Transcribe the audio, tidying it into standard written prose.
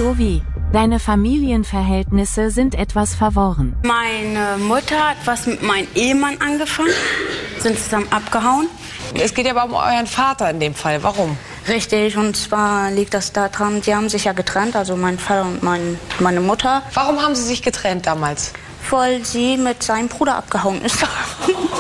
Jovi, deine Familienverhältnisse sind etwas verworren. Meine Mutter hat was mit meinem Ehemann angefangen, sind zusammen abgehauen. Es geht ja aber um euren Vater in dem Fall. Warum? Richtig, und zwar liegt das daran, die haben sich ja getrennt, also mein Vater und meine Mutter. Warum haben sie sich getrennt damals? Weil sie mit seinem Bruder abgehauen ist.